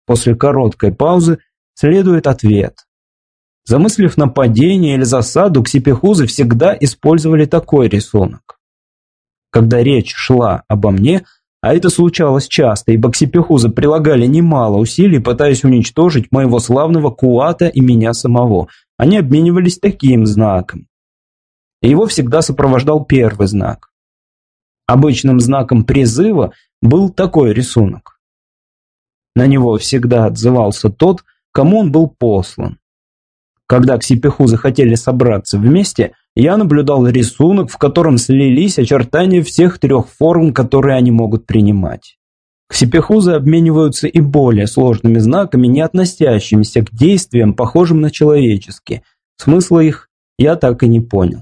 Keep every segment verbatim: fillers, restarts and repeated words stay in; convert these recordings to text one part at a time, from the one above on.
После короткой паузы следует ответ. Замыслив нападение или засаду, ксипехузы всегда использовали такой рисунок. Когда речь шла обо мне, а это случалось часто, ибо ксипехузы прилагали немало усилий, пытаясь уничтожить моего славного Куата и меня самого, они обменивались таким знаком. Его всегда сопровождал первый знак. Обычным знаком призыва был такой рисунок. На него всегда отзывался тот, кому он был послан. Когда ксипехузы хотели собраться вместе, я наблюдал рисунок, в котором слились очертания всех трех форм, которые они могут принимать. Ксипехузы обмениваются и более сложными знаками, не относящимися к действиям, похожим на человеческие. Смысла их я так и не понял.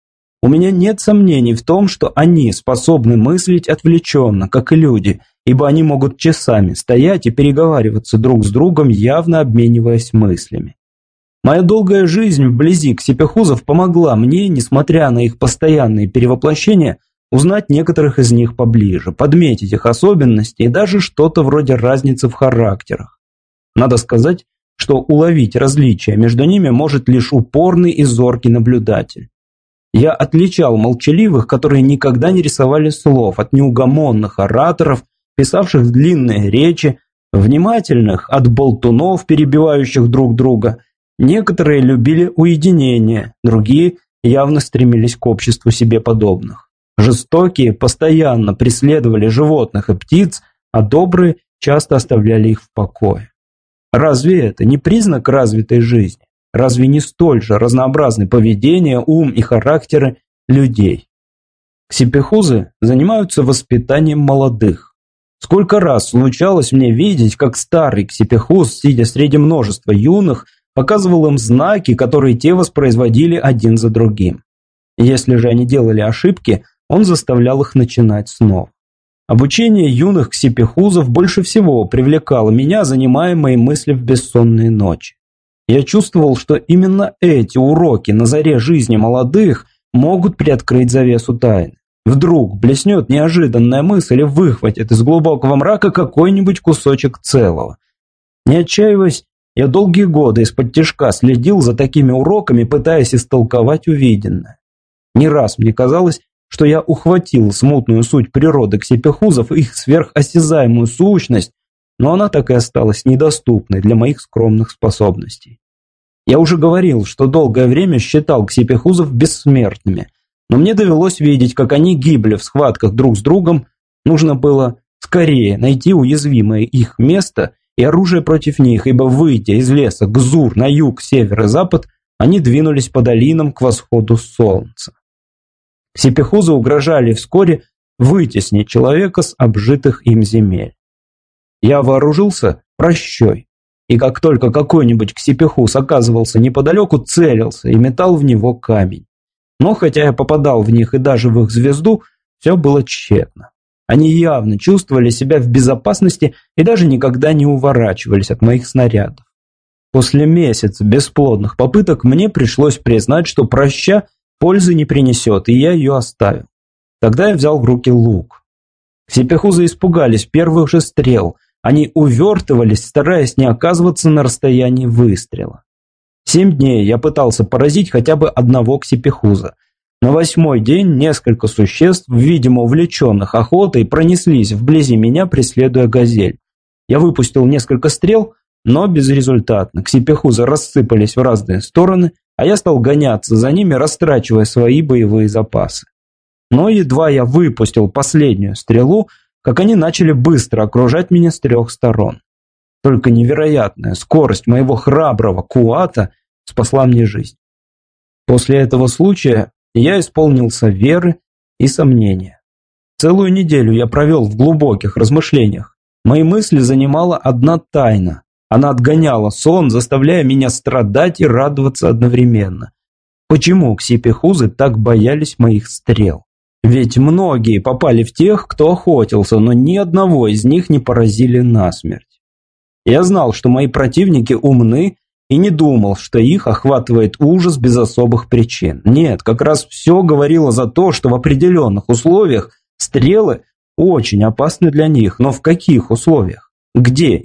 У меня нет сомнений в том, что они способны мыслить отвлеченно, как и люди, ибо они могут часами стоять и переговариваться друг с другом, явно обмениваясь мыслями. Моя долгая жизнь вблизи ксипехузов помогла мне, несмотря на их постоянные перевоплощения, узнать некоторых из них поближе, подметить их особенности и даже что-то вроде разницы в характерах. Надо сказать, что уловить различия между ними может лишь упорный и зоркий наблюдатель. Я отличал молчаливых, которые никогда не рисовали слов, от неугомонных ораторов, писавших длинные речи, внимательных от болтунов, перебивающих друг друга. Некоторые любили уединение, другие явно стремились к обществу себе подобных. Жестокие постоянно преследовали животных и птиц, а добрые часто оставляли их в покое. Разве это не признак развитой жизни? Разве не столь же разнообразны поведение, ум и характеры людей? Ксипехузы занимаются воспитанием молодых. Сколько раз случалось мне видеть, как старый ксипехуз, сидя среди множества юных, показывал им знаки, которые те воспроизводили один за другим. Если же они делали ошибки, он заставлял их начинать снова. Обучение юных ксипехузов больше всего привлекало меня, занимая мои мысли в бессонные ночи. Я чувствовал, что именно эти уроки на заре жизни молодых могут приоткрыть завесу тайны. Вдруг блеснет неожиданная мысль и выхватит из глубокого мрака какой-нибудь кусочек целого. Не отчаиваясь, я долгие годы из-под-тишка следил за такими уроками, пытаясь истолковать увиденное. Не раз мне казалось, что я ухватил смутную суть природы ксипехузов и их сверхосязаемую сущность, но она так и осталась недоступной для моих скромных способностей. Я уже говорил, что долгое время считал ксипехузов бессмертными, но мне довелось видеть, как они гибли в схватках друг с другом. Нужно было скорее найти уязвимое их место и оружие против них, ибо, выйдя из леса к Зур на юг, север и запад, они двинулись по долинам к восходу солнца. Ксипехузы угрожали вскоре вытеснить человека с обжитых им земель. Я вооружился прощой, и как только какой-нибудь ксипехуз оказывался неподалеку, целился и метал в него камень. Но хотя я попадал в них и даже в их звезду, все было тщетно. Они явно чувствовали себя в безопасности и даже никогда не уворачивались от моих снарядов. После месяца бесплодных попыток мне пришлось признать, что проща пользы не принесет, и я ее оставил. Тогда я взял в руки лук. Ксипехузы испугались первых же стрел. Они увертывались, стараясь не оказываться на расстоянии выстрела. Семь дней я пытался поразить хотя бы одного ксипехуза. На восьмой день несколько существ, видимо увлеченных охотой, пронеслись вблизи меня, преследуя газель. Я выпустил несколько стрел, но безрезультатно. Ксипехузы рассыпались в разные стороны, а я стал гоняться за ними, растрачивая свои боевые запасы. Но едва я выпустил последнюю стрелу, как они начали быстро окружать меня с трех сторон. Только невероятная скорость моего храброго Куата спасла мне жизнь. После этого случая я исполнился веры и сомнения. Целую неделю я провел в глубоких размышлениях. Мои мысли занимала одна тайна. Она отгоняла сон, заставляя меня страдать и радоваться одновременно. Почему ксипехузы так боялись моих стрел? Ведь многие попали в тех, кто охотился, но ни одного из них не поразили насмерть. Я знал, что мои противники умны, и не думал, что их охватывает ужас без особых причин. Нет, как раз все говорило за то, что в определенных условиях стрелы очень опасны для них. Но в каких условиях? Где